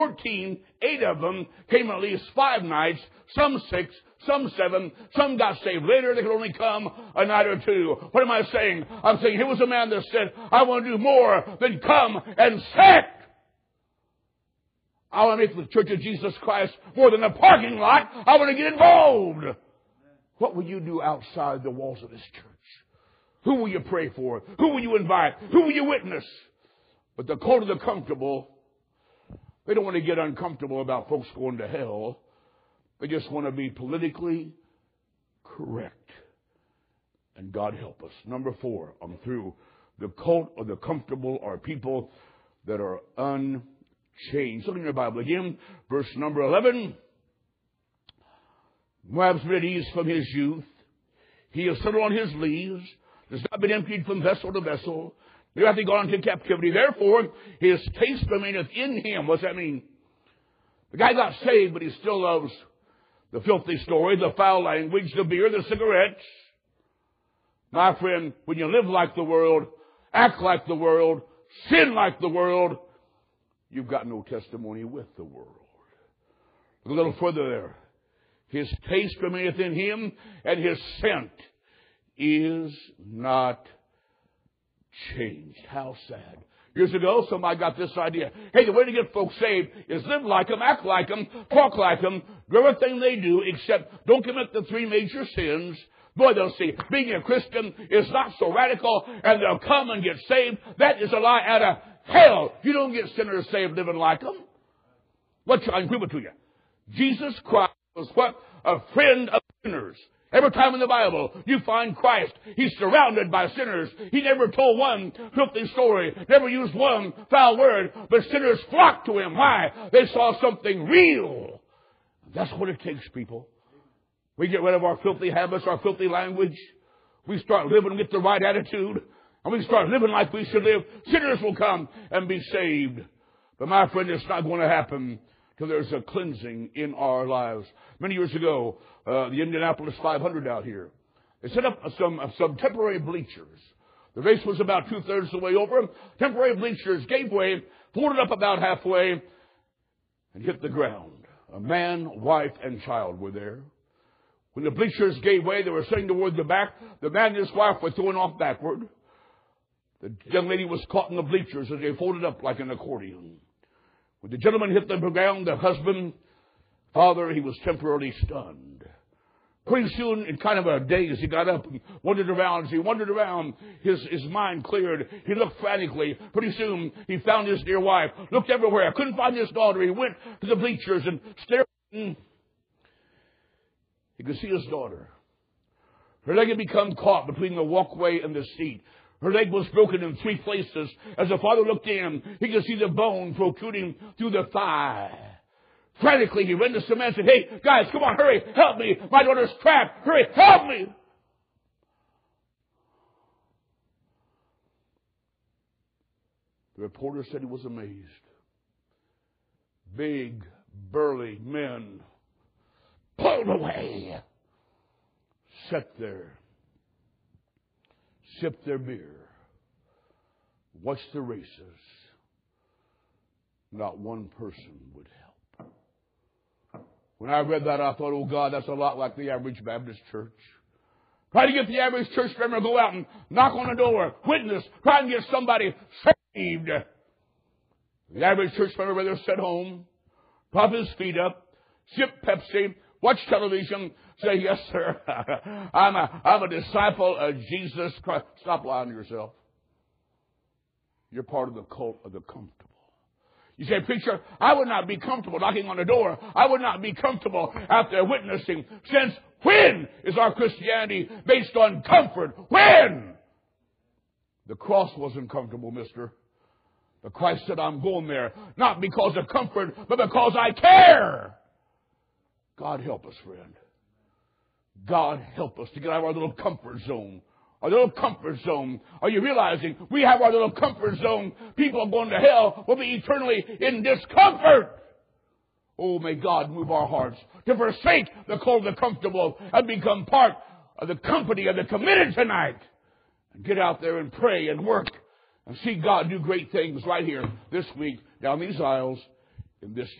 14, 8 of them came at least 5 nights, some 6, some 7, some got saved later. They could only come a night or 2. What am I saying? I'm saying here was a man that said, I want to do more than come and sit. I want to make the Church of Jesus Christ more than a parking lot. I want to get involved. What will you do outside the walls of this church? Who will you pray for? Who will you invite? Who will you witness? But the cult of the comfortable, they don't want to get uncomfortable about folks going to hell. They just want to be politically correct. And God help us. Number 4, I'm through. The cult of the comfortable are people that are unchanged. Look in your Bible again. Verse number 11. Moab's been at ease from his youth. He has settled on his leaves. Has not been emptied from vessel to vessel. They have gone into captivity. Therefore, his taste remaineth in him. What's that mean? The guy got saved, but he still loves the filthy story, the foul language, the beer, the cigarettes. My friend, when you live like the world, act like the world, sin like the world, you've got no testimony with the world. Look a little further there. His taste remaineth in him, and his scent is not changed. How sad. Years ago, somebody got this idea. Hey, the way to get folks saved is live like them, act like them, talk like them, do everything they do, except don't commit the 3 major sins. Boy, they'll see, being a Christian is not so radical, and they'll come and get saved. That is a lie out of hell. You don't get sinners saved living like them. What shall I prove it to you? Jesus Christ was what? A friend of sinners. Every time in the Bible you find Christ, He's surrounded by sinners. He never told one filthy story, never used one foul word, but sinners flocked to Him. Why? They saw something real. That's what it takes, people. We get rid of our filthy habits, our filthy language. We start living with the right attitude, and we start living like we should live. Sinners will come and be saved. But my friend, it's not going to happen till there's a cleansing in our lives. Many years ago, the Indianapolis 500 out here, they set up some temporary bleachers. The race was about 2/3 the way over. Temporary bleachers gave way, folded up about halfway, and hit the ground. A man, wife, and child were there. When the bleachers gave way, they were sitting toward the back. The man and his wife were thrown off backward. The young lady was caught in the bleachers as they folded up like an accordion. When the gentleman hit the ground, the husband, father, he was temporarily stunned. Pretty soon, in kind of a daze, he got up and wandered around. As he wandered around, his mind cleared. He looked frantically. Pretty soon, he found his dear wife. Looked everywhere. Couldn't find his daughter. He went to the bleachers and stared. He could see his daughter. Her leg had become caught between the walkway and the seat. Her leg was broken in 3 places. As the father looked in, he could see the bone protruding through the thigh. Frantically, he ran to some men and said, "Hey, guys, come on, hurry, help me. My daughter's trapped. Hurry, help me." The reporter said he was amazed. Big, burly men pulled away, sat there, sipped their beer, watched the races. Not one person would help. When I read that, I thought, oh God, that's a lot like the average Baptist church. Try to get the average church member to go out and knock on the door, witness, try and get somebody saved. The average church member rather sit home, prop his feet up, sip Pepsi, watch television, say, "Yes, sir, I'm a disciple of Jesus Christ." Stop lying to yourself. You're part of the cult of the comfortable. You say, "Preacher, I would not be comfortable knocking on the door. I would not be comfortable out there witnessing." Since when is our Christianity based on comfort? When? The cross wasn't comfortable, mister. But Christ said, "I'm going there, not because of comfort, but because I care." God help us, friend. God help us to get out of our little comfort zone. Our little comfort zone. Are you realizing we have our little comfort zone? People going to hell will be eternally in discomfort. Oh, may God move our hearts to forsake the cult of the comfortable and become part of the company of the committed tonight. And get out there and pray and work and see God do great things right here this week down these aisles in this